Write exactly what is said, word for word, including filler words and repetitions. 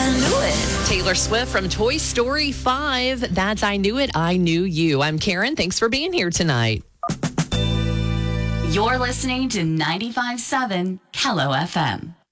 knew it. Taylor Swift from Toy Story five. That's I Knew It, I Knew You. I'm Karen. Thanks for being here tonight. You're listening to ninety-five point seven Kello F M.